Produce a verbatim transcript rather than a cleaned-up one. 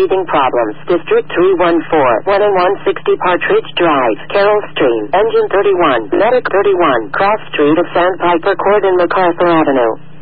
breathing problems. District three one four, one and one sixty Partridge Drive, Carroll Stream, Engine thirty-one, Medic thirty-one, Cross Street of Sandpiper Court and MacArthur Avenue.